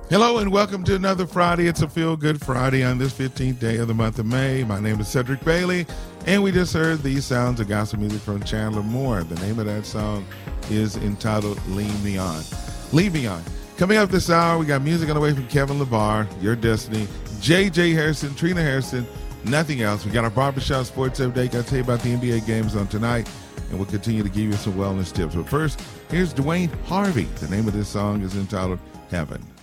Hello and welcome to another Friday. It's a Feel Good Friday on this 15th day of the month of May. My name is Cedric Bailey, and we just heard these sounds of gospel music from Chandler Moore. The name of that song is entitled Lead Me On. Lead Me On. Coming up this hour, we got music on the way from Kevin LeVar, Your Destiny, J.J. Harrison, Trina Harrison, Nothing Else. We got our Barbershop Sports Update. Got to tell you about the NBA games on tonight, and we'll continue to give you some wellness tips. But first, here's Dwayne Harvey. The name of this song is entitled Heaven.